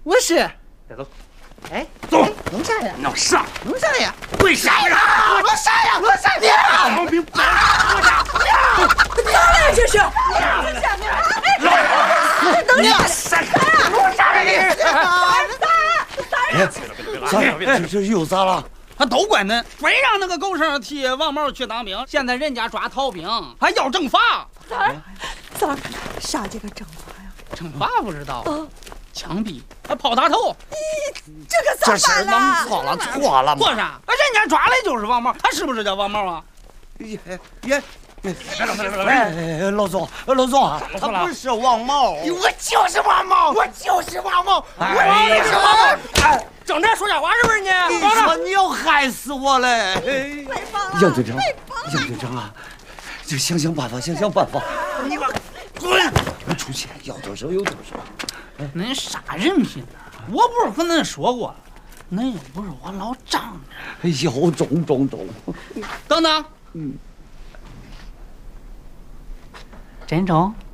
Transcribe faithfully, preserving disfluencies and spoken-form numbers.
我是。 带走。 哎， 走， 弄啥呀？ 弄啥？ 弄啥呀？ 为啥呀？ 弄啥呀？弄啥呀？ 王兵，我啥？ 娘嘞，这是！等你！ 闪开！弄啥呀你？ 哎，咋了？这这又咋了？ 他都怪恁，非让那个狗剩替王毛去当兵，现在人家抓逃兵，还要正法。 咋？咋？啥这个正法呀？ 正法不知道。啊枪毙，还炮打头！ 咦，这个咋办了？ 这事错了，错了嘛！ 错啥？人家抓的就是王毛，他是不是叫王毛啊？ 也也，哎，老总，老总，他不是王毛， 我就是王毛，我就是王毛， 我就是王毛！ 哎，整天说瞎话是不是你？ 你说你要害死我嘞！ 太棒了， 杨队长，杨队长啊，就想想办法，想想办法。 你给我滚！ 我出钱，要多少有多少。 恁啥人品呢？我不是和恁说过了，恁又不是我老丈人。 有中中中。 等等， 嗯， 真中。